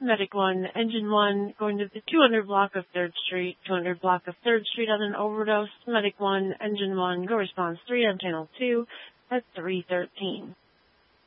Medic 1, Engine 1, going to the 200 block of 3rd Street, 200 block of 3rd Street on an overdose. Medic 1, Engine 1, go response 3 on channel 2 at 313.